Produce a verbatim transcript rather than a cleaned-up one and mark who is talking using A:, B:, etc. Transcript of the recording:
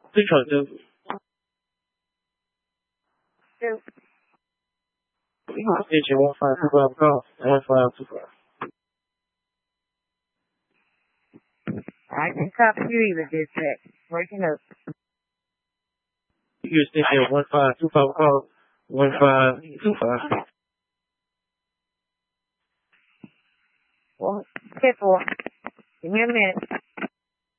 A: 非常清楚。Station one five two five call. one five two five.
B: I can copy you either, dispatch. Breaking up.
A: You're station one five two five call. one five two five.
B: Well, careful. Give me a minute.